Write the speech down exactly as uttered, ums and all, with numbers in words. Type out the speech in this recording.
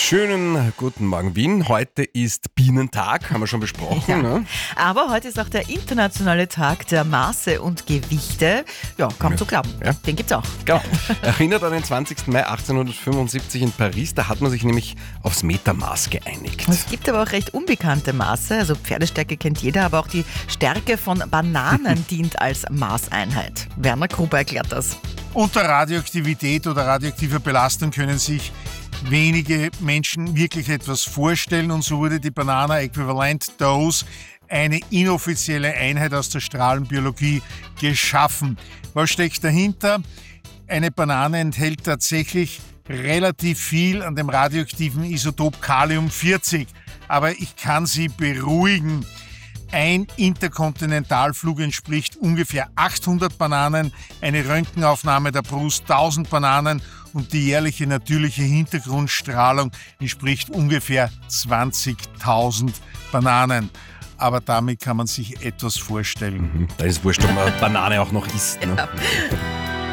Schönen guten Morgen, Wien. Heute ist Bienentag, haben wir schon besprochen. Ja. Ne? Aber heute ist auch der internationale Tag der Maße und Gewichte. Ja, kaum Ja. zu glauben. Ja. Den gibt's auch. Genau. Erinnert an den zwanzigsten Mai achtzehnhundertfünfundsiebzig in Paris, da hat man sich nämlich aufs Metermaß geeinigt. Es gibt aber auch recht unbekannte Maße. Also Pferdestärke kennt jeder, aber auch die Stärke von Bananen dient als Maßeinheit. Werner Gruber erklärt das. Unter Radioaktivität oder radioaktiver Belastung können sich wenige Menschen wirklich etwas vorstellen, und so wurde die Banana Equivalent Dose, eine inoffizielle Einheit aus der Strahlenbiologie, geschaffen. Was steckt dahinter? Eine Banane enthält tatsächlich relativ viel an dem radioaktiven Isotop Kalium vierzig, aber ich kann Sie beruhigen. Ein Interkontinentalflug entspricht ungefähr achthundert Bananen, eine Röntgenaufnahme der Brust tausend Bananen und die jährliche natürliche Hintergrundstrahlung entspricht ungefähr zwanzigtausend Bananen. Aber damit kann man sich etwas vorstellen. Da ist wurscht, ob man Banane auch noch isst. Ne? Ja.